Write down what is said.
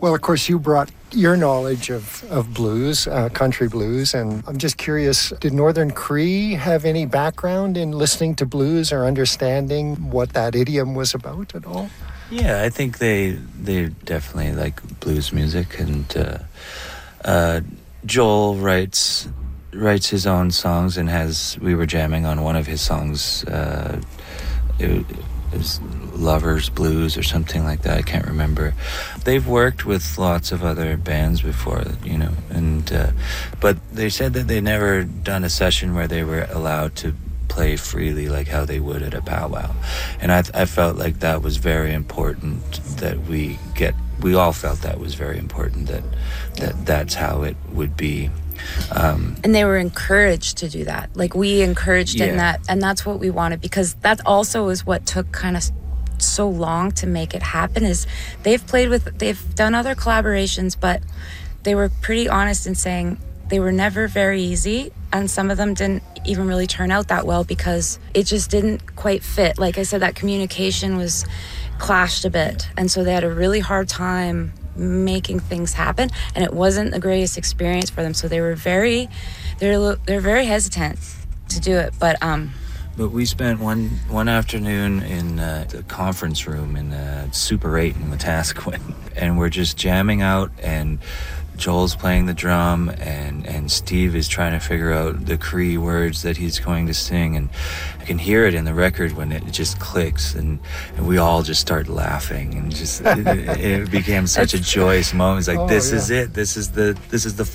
Well, of course, you brought your knowledge of blues, country blues, and I'm just curious, did Northern Cree have any background in listening to blues or understanding what that idiom was about at all? Yeah, I think they definitely like blues music, and Joel writes his own songs, and we were jamming on one of his songs. It was Lovers Blues or something like that. I can't remember. They've worked with lots of other bands before, and but they said that they never done a session where they were allowed to play freely like how they would at a powwow. And I felt like that was very important, that we all felt that was very important, that's how it would be. And they were encouraged to do that. Like, we encouraged in that, and that's what we wanted, because that also is what took kind of so long to make it happen. Is they've done other collaborations, but they were pretty honest in saying they were never very easy, and some of them didn't even really turn out that well because it just didn't quite fit. Like I said, that communication clashed a bit, and so they had a really hard time making things happen, and it wasn't the greatest experience for them. So they were very hesitant to do it. But we spent one afternoon in the conference room in Super 8 in Wetaskiwin, and we're just jamming out, and Joel's playing the drum, and Steve is trying to figure out the Cree words that he's going to sing, and I can hear it in the record when it just clicks, and we all just start laughing, and just it became such a joyous moment. It's like, this is it. This is the